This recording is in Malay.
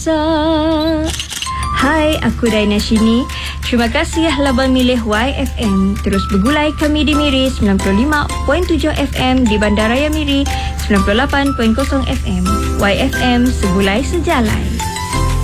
rasa. Hai, aku Daina Shini. Terima kasih Labang milih YFM. Terus bergulai kami di Miri 95.7 FM, di Bandaraya Miri 98.0 FM. YFM, segulai sejalan.